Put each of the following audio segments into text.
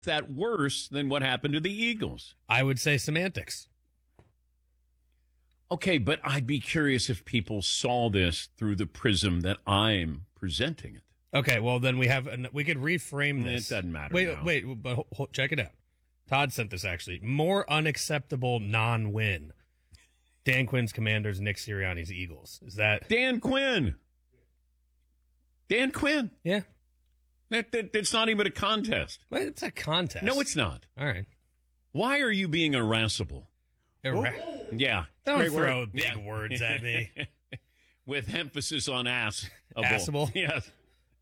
that worse than what happened to the Eagles? I would say semantics. Okay, but I'd be curious if people saw this through the prism that I'm presenting it. Okay, well, then we could reframe this. It doesn't matter. Wait, but check it out. Todd sent this, actually. More unacceptable non-win. Dan Quinn's Commanders, Nick Sirianni's Eagles. Is that... Dan Quinn. Yeah. It's not even a contest. Well, it's a contest. No, it's not. All right. Why are you being irascible? Yeah. Don't throw big words at me. With emphasis on ass. Assable? Yes.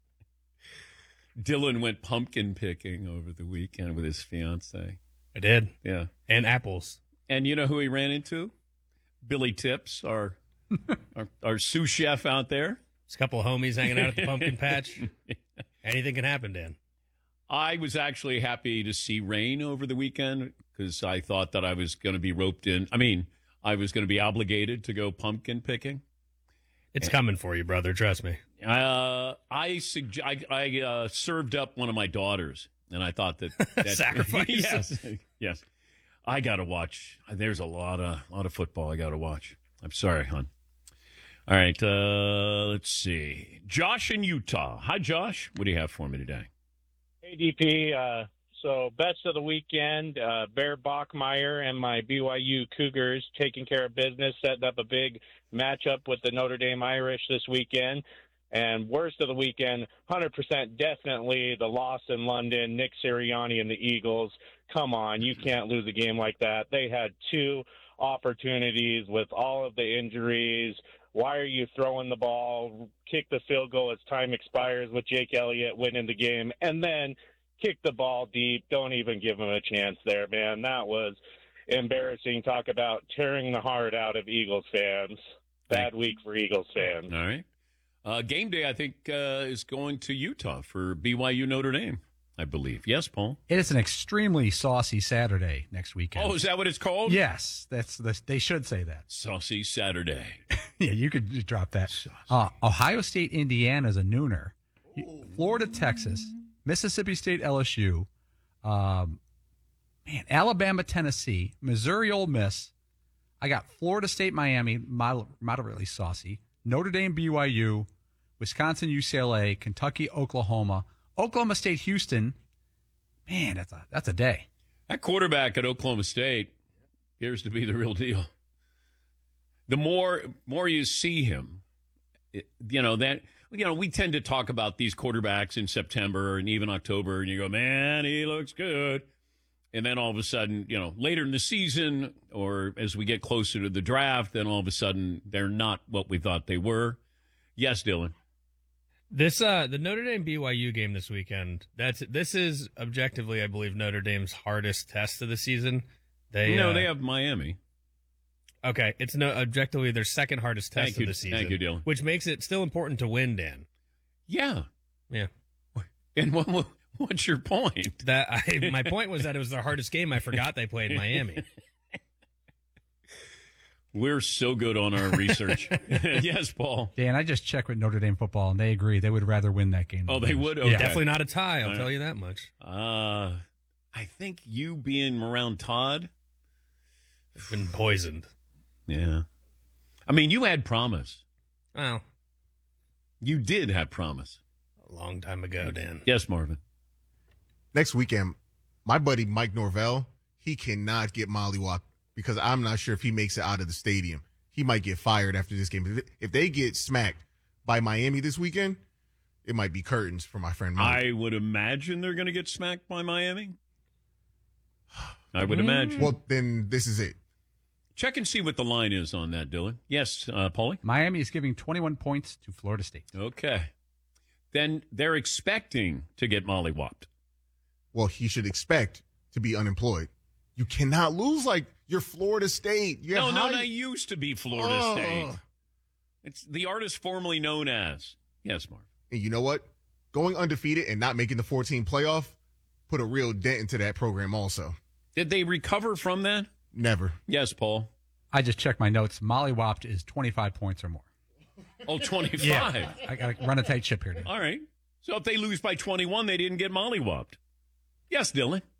Dylan went pumpkin picking over the weekend with his fiance. I did. Yeah. And apples. And you know who he ran into? Billy Tips, our sous chef out there. There's a couple of homies hanging out at the pumpkin patch. Anything can happen, Dan. I was actually happy to see rain over the weekend because I thought that I was going to be roped in. I mean, I was going to be obligated to go pumpkin picking. It's coming for you, brother. Trust me. I served up one of my daughters, and I thought that sacrifice. Yes. I got to watch. There's a lot of football I got to watch. I'm sorry, hon. All right, let's see. Josh in Utah. Hi, Josh. What do you have for me today? Hey, DP. So best of the weekend, Bear Bachmeyer and my BYU Cougars taking care of business, setting up a big matchup with the Notre Dame Irish this weekend. And worst of the weekend, 100% definitely the loss in London, Nick Sirianni and the Eagles. Come on, you can't lose a game like that. They had 2 opportunities with all of the injuries. Why are you throwing the ball? Kick the field goal as time expires with Jake Elliott winning the game, and then kick the ball deep. Don't even give him a chance there, man. That was embarrassing. Talk about tearing the heart out of Eagles fans. Bad week for Eagles fans. All right. Game day, I think, is going to Utah for BYU Notre Dame, I believe. Yes, Paul? It is an extremely saucy Saturday next weekend. Oh, is that what it's called? Yes, they should say that. Saucy Saturday. Yeah, you could just drop that. Ohio State, Indiana is a nooner. Florida, Texas, Mississippi State, LSU, Alabama, Tennessee, Missouri, Ole Miss. I got Florida State, Miami, moderately saucy. Notre Dame, BYU, Wisconsin, UCLA, Kentucky, Oklahoma, Oklahoma State, Houston. Man, that's a day. That quarterback at Oklahoma State appears to be the real deal. The more you see him, we tend to talk about these quarterbacks in September and even October, and you go, man, he looks good. And then all of a sudden, later in the season or as we get closer to the draft, then all of a sudden they're not what we thought they were. Yes, Dylan. This the Notre Dame BYU game this weekend. This is objectively, I believe, Notre Dame's hardest test of the season. They have Miami. Okay, it's objectively their second hardest test of the season. Thank you, Dylan. Which makes it still important to win, Dan. Yeah. Yeah. And what's your point? My point was that it was their hardest game. I forgot they played Miami. We're so good on our research. Yes, Paul. Dan, I just checked with Notre Dame football, and they agree. They would rather win that game. Oh, they would? Okay. Yeah. Definitely not a tie, I'll tell you that much. I think you being around Todd have been poisoned. Yeah. I mean, you had promise. Well. You did have promise. A long time ago, Dan. Yes, Marvin. Next weekend, my buddy Mike Norvell, he cannot get mollywopped because I'm not sure if he makes it out of the stadium. He might get fired after this game. If they get smacked by Miami this weekend, it might be curtains for my friend Mike. I would imagine they're going to get smacked by Miami. I would imagine. Well, then this is it. Check and see what the line is on that, Dylan. Yes, Paulie? Miami is giving 21 points to Florida State. Okay. Then they're expecting to get mollywopped. Well, he should expect to be unemployed. You cannot lose like you're Florida State. No, they used to be Florida State. It's the artist formerly known as. Yes, Mark. And you know what? Going undefeated and not making the 14 playoff put a real dent into that program also. Did they recover from that? Never. Yes, Paul. I just checked my notes. Mollywopped is 25 points or more. Oh, 25. Yeah. I got to run a tight ship here, dude. All right. So if they lose by 21, they didn't get mollywopped. Yes, Dylan.